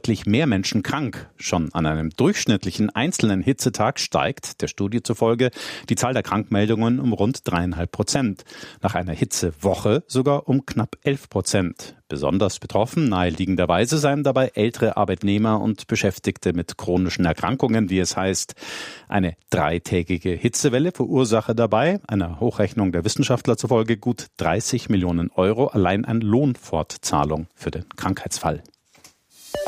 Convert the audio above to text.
deutlich mehr Menschen krank. Schon an einem durchschnittlichen einzelnen Hitzetag steigt, der Studie zufolge, die Zahl der Krankmeldungen um rund 3,5%. Nach einer Hitzewoche sogar um knapp 11%. Besonders betroffen, naheliegenderweise, seien dabei ältere Arbeitnehmer und Beschäftigte mit chronischen Erkrankungen, wie es heißt. Eine 3-tägige Hitzewelle verursache dabei, einer Hochrechnung der Wissenschaftler zufolge, gut 30 Millionen Euro allein an Lohnfortzahlung für den Krankheitsfall.